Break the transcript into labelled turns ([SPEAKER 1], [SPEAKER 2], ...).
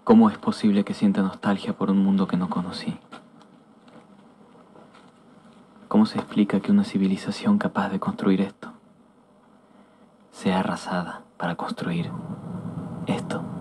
[SPEAKER 1] ¿Cómo es posible que sienta nostalgia por un mundo que no conocí? ¿Cómo se explica que una civilización capaz de construir esto sea arrasada para construir esto?